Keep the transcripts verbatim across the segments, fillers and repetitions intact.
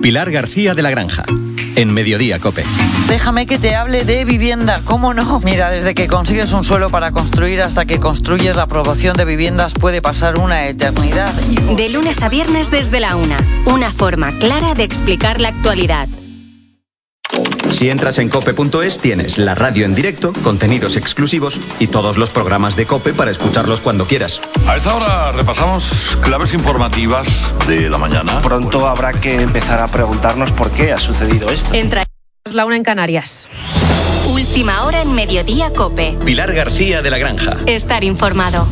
Pilar García de la Granja, en Mediodía COPE. Déjame que te hable de vivienda, ¿cómo no? Mira, desde que consigues un suelo para construir hasta que construyes la aprobación de viviendas puede pasar una eternidad. Y... De lunes a viernes desde la una, una forma clara de explicar la actualidad. Si entras en cope punto es tienes la radio en directo, contenidos exclusivos y todos los programas de COPE para escucharlos cuando quieras. A esta hora repasamos claves informativas de la mañana. Pronto habrá que empezar a preguntarnos por qué ha sucedido esto. Entra la una en Canarias. Última hora en Mediodía COPE. Pilar García de la Granja. Estar informado.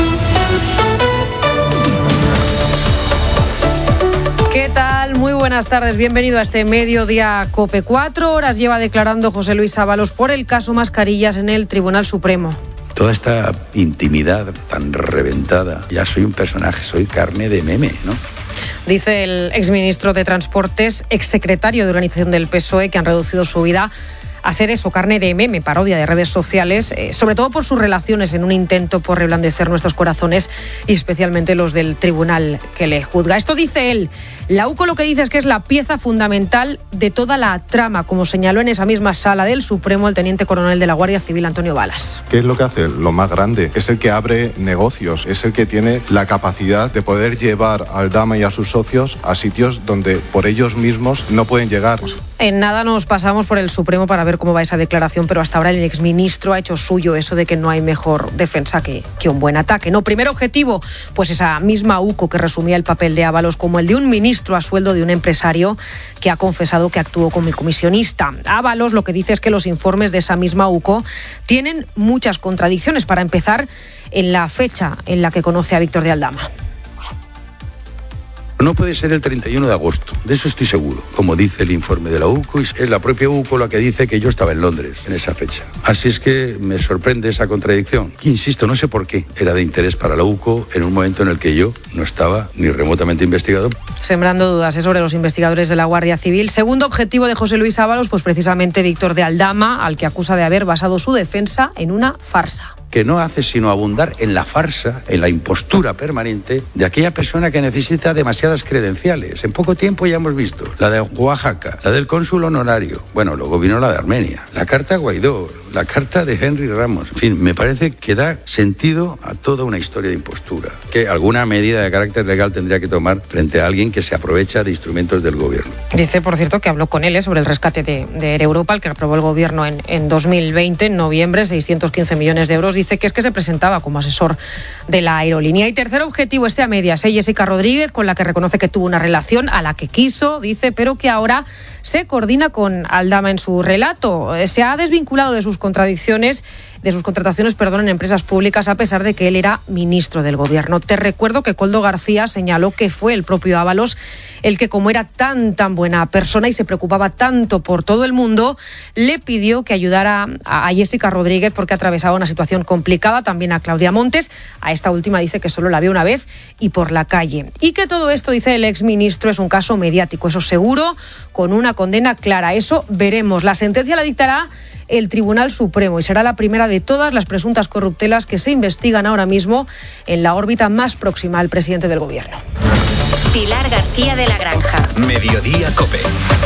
¿Qué tal? Muy buenas tardes. Bienvenido a este Mediodía COPE. Cuatro horas lleva declarando José Luis Ábalos por el caso Mascarillas en el Tribunal Supremo. Toda esta intimidad tan reventada, ya soy un personaje, soy carne de meme, ¿no? Dice el exministro de Transportes, exsecretario de organización del P S O E, que han reducido su vida a ser eso, carne de meme, parodia de redes sociales, eh, sobre todo por sus relaciones en un intento por reblandecer nuestros corazones y especialmente los del tribunal que le juzga. Esto dice él. La UCO lo que dice es que es la pieza fundamental de toda la trama, como señaló en esa misma sala del Supremo el teniente coronel de la Guardia Civil, Antonio Balas. ¿Qué es lo que hace? Lo más grande. Es el que abre negocios, es el que tiene la capacidad de poder llevar al Dama y a sus socios a sitios donde por ellos mismos no pueden llegar. En nada nos pasamos por el Supremo para ver cómo va esa declaración, pero hasta ahora el exministro ha hecho suyo eso de que no hay mejor defensa que, que un buen ataque. No, primer objetivo, pues esa misma UCO que resumía el papel de Ábalos como el de un ministro a sueldo de un empresario que ha confesado que actuó como comisionista. Ábalos lo que dice es que los informes de esa misma UCO tienen muchas contradicciones. Para empezar, en la fecha en la que conoce a Víctor de Aldama. No puede ser el treinta y uno de agosto, de eso estoy seguro. Como dice el informe de la UCO, es la propia UCO la que dice que yo estaba en Londres en esa fecha. Así es que me sorprende esa contradicción. Insisto, no sé por qué era de interés para la UCO en un momento en el que yo no estaba ni remotamente investigado. Sembrando dudas ¿eh? sobre los investigadores de la Guardia Civil. Segundo objetivo de José Luis Ábalos, pues precisamente Víctor de Aldama, al que acusa de haber basado su defensa en una farsa. Que no hace sino abundar en la farsa, en la impostura permanente de aquella persona que necesita demasiadas credenciales. En poco tiempo ya hemos visto la de Oaxaca, la del cónsul honorario, bueno, luego vino la de Armenia, la carta a Guaidó, la carta de Henry Ramos. En fin, me parece que da sentido a toda una historia de impostura, que alguna medida de carácter legal tendría que tomar frente a alguien que se aprovecha de instrumentos del gobierno. Dice, por cierto, que habló con él ¿eh? sobre el rescate de, de Air Europa, el que aprobó el gobierno en, en dos mil veinte, en noviembre, seiscientos quince millones de euros. Dice que es que se presentaba como asesor de la aerolínea. Y tercer objetivo, este a medias, ¿eh? Jessica Rodríguez, con la que reconoce que tuvo una relación a la que quiso, dice, pero que ahora se coordina con Aldama en su relato. Se ha desvinculado de sus contradicciones, de sus contrataciones, perdón, en empresas públicas, a pesar de que él era ministro del gobierno. Te recuerdo que Koldo García señaló que fue el propio Ábalos el que, como era tan, tan buena persona y se preocupaba tanto por todo el mundo, le pidió que ayudara a Jessica Rodríguez porque atravesaba una situación complicada, también a Claudia Montes. A esta última dice que solo la vio una vez y por la calle. Y que todo esto, dice el exministro, es un caso mediático, eso seguro, con una condena clara. Eso veremos. La sentencia la dictará el Tribunal Supremo y será la primera de todas las presuntas corruptelas que se investigan ahora mismo en la órbita más próxima al presidente del gobierno. Pilar García de la Granja. Mediodía COPE.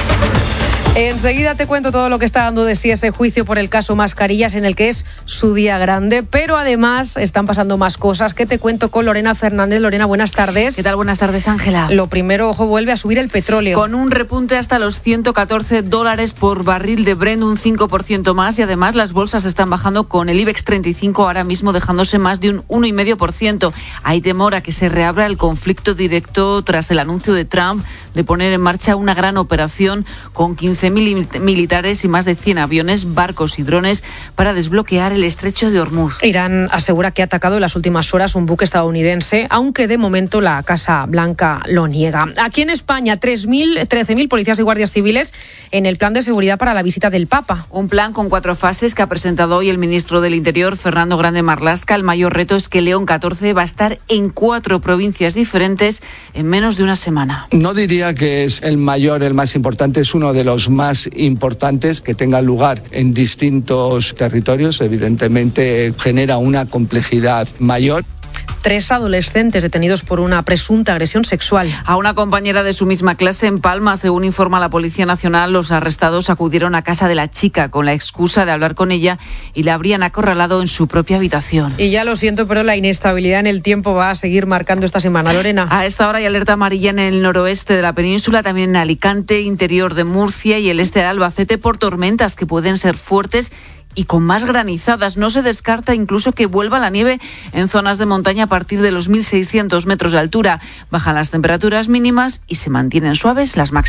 Enseguida te cuento todo lo que está dando de sí ese juicio por el caso Mascarillas, en el que es su día grande, pero además están pasando más cosas que te cuento con Lorena Fernández. Lorena, buenas tardes. ¿Qué tal? Buenas tardes, Ángela. Lo primero, ojo, vuelve a subir el petróleo. Con un repunte hasta los ciento catorce dólares por barril de Brent, un cinco por ciento más, y además las bolsas están bajando, con el IBEX treinta y cinco ahora mismo dejándose más de un uno coma cinco por ciento. Hay temor a que se reabra el conflicto directo tras el anuncio de Trump de poner en marcha una gran operación con quince mil militares y más de cien aviones, barcos y drones para desbloquear el estrecho de Hormuz. Irán asegura que ha atacado en las últimas horas un buque estadounidense, aunque de momento la Casa Blanca lo niega. Aquí en España, trece mil policías y guardias civiles en el plan de seguridad para la visita del Papa. Un plan con cuatro fases que ha presentado hoy el ministro del Interior, Fernando Grande Marlaska. El mayor reto es que León catorce va a estar en cuatro provincias diferentes en menos de una semana. No diría que es el mayor, el más importante, es uno de los más importantes que tenga lugar en distintos territorios. Evidentemente genera una complejidad mayor. tres adolescentes detenidos por una presunta agresión sexual. A una compañera de su misma clase en Palma, según informa la Policía Nacional, los arrestados acudieron a casa de la chica con la excusa de hablar con ella y la habrían acorralado en su propia habitación. Y ya lo siento, pero la inestabilidad en el tiempo va a seguir marcando esta semana, Lorena. A esta hora hay alerta amarilla en el noroeste de la península, también en Alicante, interior de Murcia y el este de Albacete por tormentas que pueden ser fuertes y con más granizadas. No se descarta incluso que vuelva la nieve en zonas de montaña a partir de los mil seiscientos metros de altura. Bajan las temperaturas mínimas y se mantienen suaves las máximas.